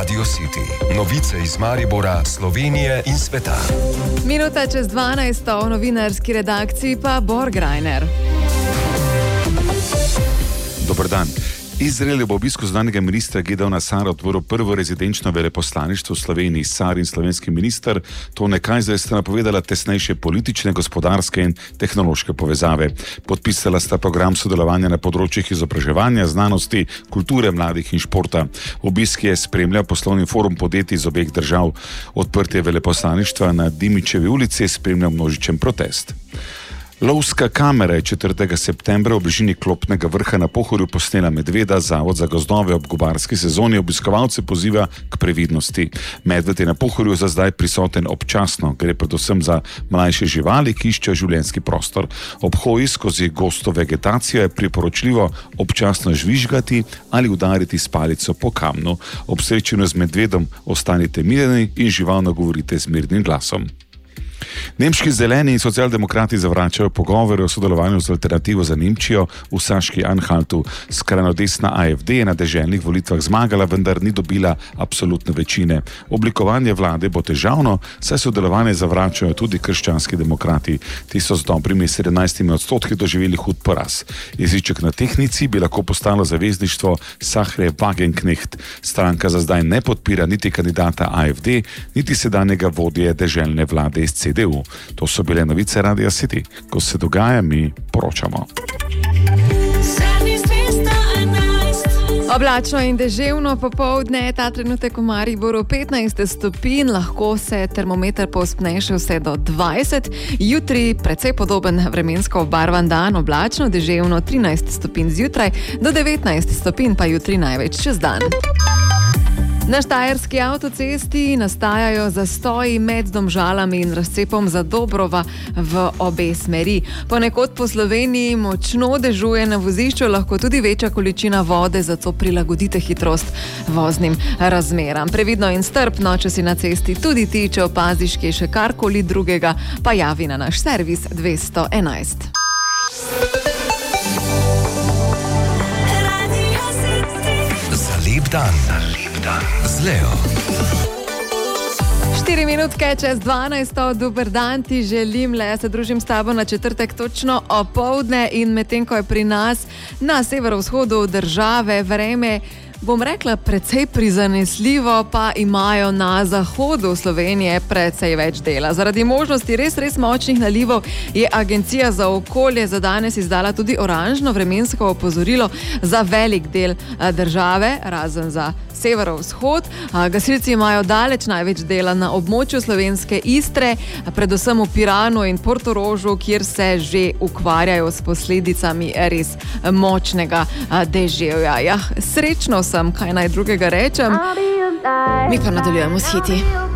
Radio City. Novice iz Maribora, Slovenije in sveta. Minuta čez 12. V novinarski redakciji pa Borgrajner. Dober dan. Izrael je po obisku zunanjega ministra Gideona Saara odprl prvo rezidenčno veleposlaništvo v Sloveniji. Saar in slovenski minister Tone Kajzer sta napovedala tesnejše politične, gospodarske in tehnološke povezave. Podpisala sta program sodelovanja na področjih izobraževanja, znanosti, kulture, mladih in športa. Obisk je spremljal poslovni forum podjetij iz obeh držav. Odprtje veleposlaništva na Dimičevi ulici je spremljal množičen protest. Lovska kamera je 4. septembra v bližini Klopnega vrha na Pohorju posnela medveda. Zavod za gozdove ob gobarski sezoni obiskovalce poziva k previdnosti. Medved je na Pohorju za zdaj prisoten občasno. Gre predvsem za mlajše živali, ki iščejo življenjski prostor. Ob hoji skozi gosto vegetacijo je priporočljivo občasno žvižgati ali udariti s palico po kamnu. Ob srečanju z medvedom ostanite mirni in živalno govorite z mirnim glasom. Nemški zeleni in socialdemokrati zavračajo pogovore o sodelovanju z alternativo za Nemčijo v Saški-Anhaltu. Skrajno desna AfD je na deželnih volitvah zmagala, vendar ni dobila absolutne večine. Oblikovanje vlade bo težavno, saj sodelovanje zavračajo tudi krščanski demokrati. Ti so z dobrimi 17% doživeli hud poraz. Jeziček na tehtnici bi lahko postalo zavezništvo Sachre-Wagenknecht. Stranka za zdaj ne podpira niti kandidata AfD, niti sedanjega vodje deželne vlade iz CDU. To so bile novice Radia City. Ko se dogaja, mi poročamo. Oblačno in deževno popoldne, ta trenutek v Mariboru 15 stopinj, lahko se termometer povzpne še vse do 20. Jutri precej podoben vremensko obarvan dan, oblačno, deževno 13 stopinj zjutraj, do 19 stopinj pa jutri največ čez dan. Na štajerski avtocesti nastajajo zastoji med Domžalami in razcepom Zadobrova v obe smeri. Ponekod po Sloveniji močno dežuje, na vozišču lahko tudi večja količina vode, zato prilagodite hitrost voznim razmeram. Previdno in strpno, če si na cesti tudi ti, če opaziš kje še karkoli drugega, pa javi na naš servis 211. Za lep dan. Z Leo. 4 minutke čez 12. Dober dan ti želim, le se družim s tabo na četrtek točno opoldne in medtem ko je pri nas na severovzhodu države vreme, bom rekla, precej prizanesljivo, pa imajo na zahodu Slovenije precej več dela. Zaradi možnosti res močnih nalivov je Agencija za okolje za danes izdala tudi oranžno vremensko opozorilo za velik del države, razen za severovzhod. Gasilci imajo daleč največ dela na območju slovenske Istre, predvsem v Piranu in Portorožu, kjer se že ukvarjajo s posledicami res močnega deževja. Ja, srečno sem, kaj naj drugega rečem. Mi pa nadaljujemo s hiti.